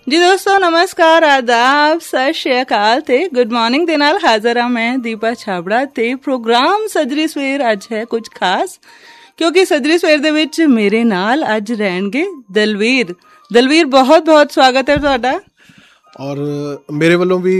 ਜੀ ਦੋਸਤੋ ਨਮਸਕਾਰ, ਆਦਾਬ, ਸਤਿ ਸ਼੍ਰੀ ਅਕਾਲ ਤੇ ਗੁੱਡ ਮਾਰਨਿੰਗ ਦੇ ਨਾਲ ਹਾਜ਼ਰ ਹਾਂ ਮੈਂ ਦੀਪਾ ਛਾਬੜਾ ਤੇ ਪ੍ਰੋਗਰਾਮ ਸੱਜਰੀ ਸਵੇਰ ਅੱਜ ਹੈ ਕੁਝ ਖਾਸ, ਕਿਉਂਕਿ ਸੱਜਰੀ ਸਵੇਰ ਦੇ ਵਿੱਚ ਮੇਰੇ ਨਾਲ ਅੱਜ ਰਹਿਣਗੇ ਦਲਵੀਰ। ਦਲਵੀਰ, ਬਹੁਤ ਬਹੁਤ ਸਵਾਗਤ ਹੈ ਤੁਹਾਡਾ। ਔਰ ਮੇਰੇ ਵੱਲੋਂ ਵੀ